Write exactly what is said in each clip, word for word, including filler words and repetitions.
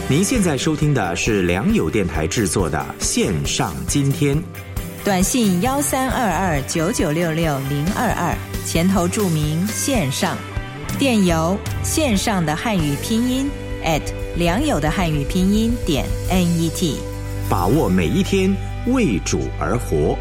您现在收听的是良友电台制作的线上今天， 短信幺三二二九九六六零二二，前头注明线上，电邮线上的汉语拼音 at 良友的汉语拼音点 net， 把握每一天，为主而活。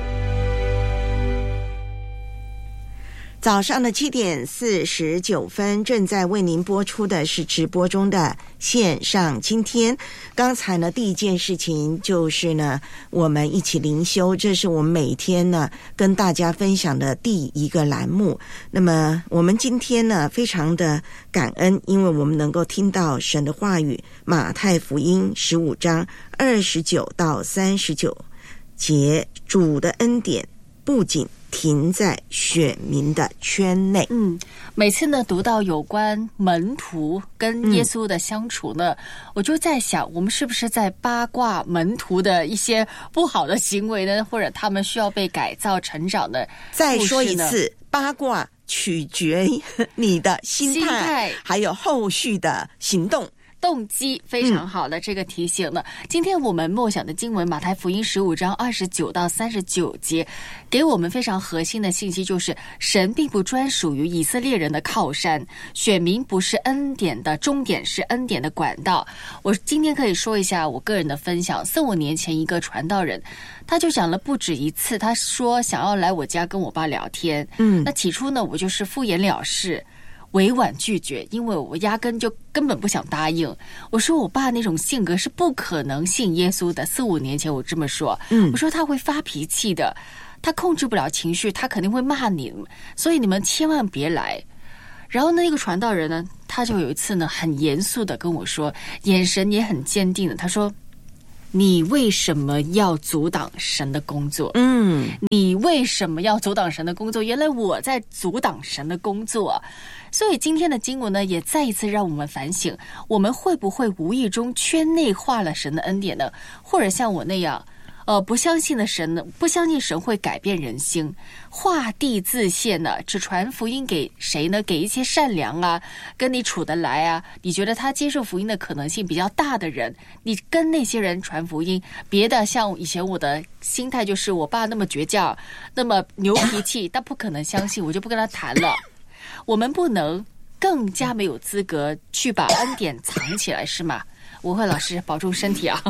早上的七点四十九分，正在为您播出的是直播中的线上今天。刚才呢，第一件事情就是呢，我们一起灵修，这是我们每天呢跟大家分享的第一个栏目。那么我们今天呢，非常的感恩，因为我们能够听到神的话语，马太福音十五章二十九到三十九节，主的恩典不仅停在选民的圈内。 嗯，每次呢读到有关门徒跟耶稣的相处呢、嗯、我就在想，我们是不是在八卦门徒的一些不好的行为呢，或者他们需要被改造成长的？ 再说一次，八卦取决于你的心态, 心态还有后续的行动动机。非常好的这个提醒呢、嗯、今天我们默想的经文马太福音十五章二十九到三十九节，给我们非常核心的信息，就是神并不专属于以色列人的靠山，选民不是恩典的终点，是恩典的管道。我今天可以说一下我个人的分享。四五年前一个传道人，他就讲了不止一次，他说想要来我家跟我爸聊天。嗯，那起初呢我就是敷衍了事，委婉拒绝，因为我压根就根本不想答应。我说我爸那种性格是不可能信耶稣的，四五年前我这么说。嗯，我说他会发脾气的，他控制不了情绪，他肯定会骂你，所以你们千万别来。然后那个传道人呢，他就有一次呢很严肃的跟我说，眼神也很坚定的，他说，你为什么要阻挡神的工作？嗯，你为什么要阻挡神的工作？原来我在阻挡神的工作。所以今天的经文呢，也再一次让我们反省，我们会不会无意中圈内化了神的恩典呢？或者像我那样呃，不相信的神呢，不相信神会改变人心，画地自限呢，只传福音给谁呢？给一些善良啊，跟你处得来啊，你觉得他接受福音的可能性比较大的人，你跟那些人传福音。别的像以前我的心态就是我爸那么倔强，那么牛脾气，他不可能相信，我就不跟他谈了。我们不能更加没有资格去把恩典藏起来，是吗？吴慧老师保重身体啊。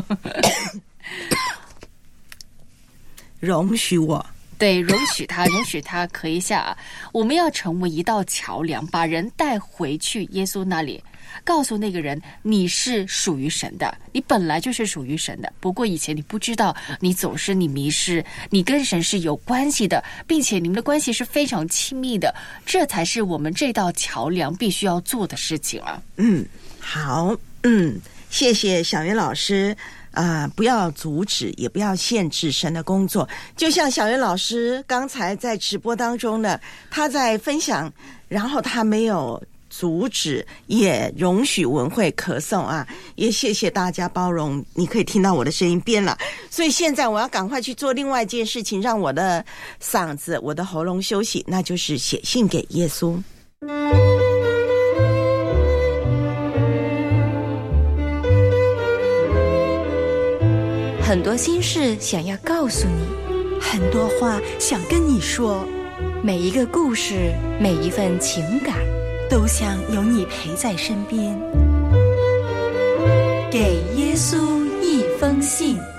容许我， 对，容许他，容许他咳一下啊。我们要成为一道桥梁，把人带回去耶稣那里，告诉那个人你是属于神的，你本来就是属于神的，不过以前你不知道，你总是你迷失，你跟神是有关系的，并且你们的关系是非常亲密的，这才是我们这道桥梁必须要做的事情啊。 嗯，好，嗯，谢谢小云老师。啊、呃，不要阻止，也不要限制神的工作。就像小云老师刚才在直播当中呢，他在分享，然后他没有阻止，也容许文慧咳嗽啊，也谢谢大家包容。你可以听到我的声音变了，所以现在我要赶快去做另外一件事情，让我的嗓子、我的喉咙休息，那就是写信给耶稣。 很多心事想要告诉你， 很多话想跟你说， 每一个故事，每一份情感， 都想有你陪在身边。给耶稣一封信。